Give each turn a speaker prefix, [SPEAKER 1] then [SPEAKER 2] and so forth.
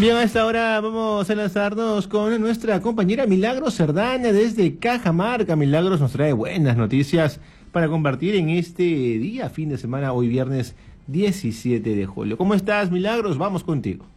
[SPEAKER 1] Bien, a esta hora vamos a enlazarnos con nuestra compañera Milagros Cerdán desde Cajamarca. Milagros nos trae buenas noticias para compartir en este día, fin de semana, hoy viernes 17 de julio. ¿Cómo estás, Milagros? Vamos contigo.